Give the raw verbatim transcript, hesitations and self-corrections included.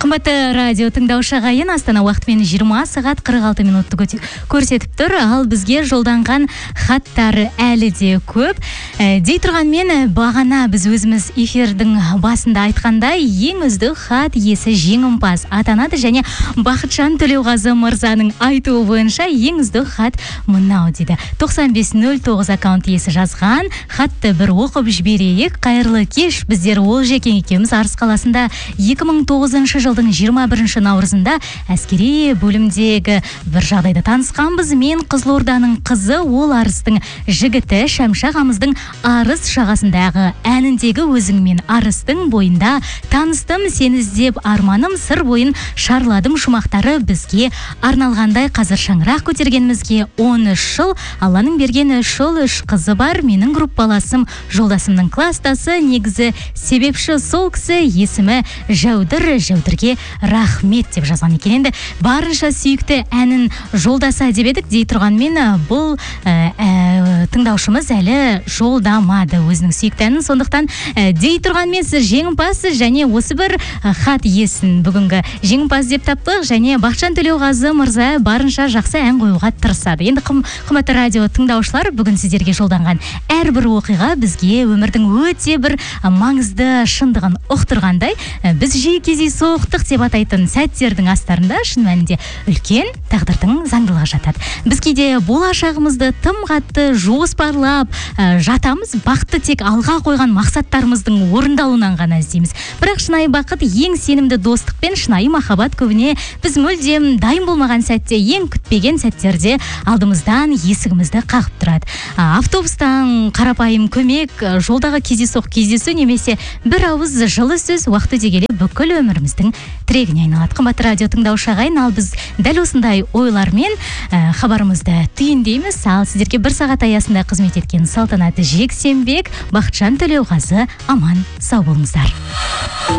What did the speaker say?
Қымбатты радио тыңдаушы ағайын, Астана уақытымен жиырма сағат қырық алты минутты көрсетіп тұр. Ал бізге жолданған хаттар әлі де көп. Ә, дей тұрғанмен бағана біз өзіміз эфирдің басында айтқандай, ең үздік хат иесі жеңімпаз атанады, және Бақытжан Төлеуғазы мырзаның айтуы бойынша ең үздік хат мынау дейді. тоқсан бес нөл тоғыз аккаунт иесі жазған хатты бір оқып жіберейік. Қайырлы кеш, біздер Олжекен екеуміз Арыс қаласында екі мың тоғызыншы жылдың жиырма бірінші наурызында әскери бөлімдегі бір жағдайда танысқанбыз. Мен Қызылорданың қызы, ол Арыстың жігіті. Шәмші ағамыздың Арыс жағасындағы әніндегі өзіңмен Арыстың бойында таныстым, сені іздеп арманым сыр бойын шарладым шумақтары бізге арналғандай. Қазір шаңырақ көтергенімізге он үш жыл, Алланың берген үш жыл, үш қызы бар. Менің группаласым, жолдасымның кластасы, негізі себепші сол кісі, есімі Жәудір, Жәудірге рахмет деп жазған екен. Енді барынша сүйікті әнін жолдаса деп едік, дей тұрғанмен бұл ә, ә, тыңдаушымыз әлі жолдамады өзінің сүйікті әнін. Сондықтан ә, дей тұрғанмен сіз жеңімпазсыз, және осы бір ә, хат иесін бүгінгі жеңімпаз деп таптық, және Бақытжан Төлеуғазы мырза барынша жақсы ән қоюға тырысады. Енді қым, қымбатты радио тыңдаушылар, бүгін сіздерге жолданған әрбір оқиға бізге өмірдің өте бір маңызды шындығын ұқтырғандай. Біз жиі кездейсоқтық деп атайтын сәттердің астарында шын мәнінде үлкен тағдырдың заңдылығы жатады. Біз кейде болашағымызды тым қатты жоспарлап ә, жатамыз, бақытты тек алға қойған мақсаттарымыздың орындалуынан ғана іздейміз. Бірақ шынайы бақыт, ең сенімді достық пен шынайы махаббат көбіне біз мүлдем дайын болмаған сәтте, ең күтпеген сәттерде алдымыздан есігімізді қағып тұрады. А, автобустан қарапайым көмек, жолдағы кездейсоқ кездесу, немесе бір ауыз жылы сөз уақыт өте келе бүкіл өміріміздің тірегіне айналады. Қымбатты радио тыңдаушы ағайын, ал біз дәл осындай ойлармен ә, хабарымызды түйіндейміз. Ал сіздерге бір сағат аясында қызмет еткен Салтанат Жексенбек, Бақытжан Төлеуғазы, аман сау болыңыздар.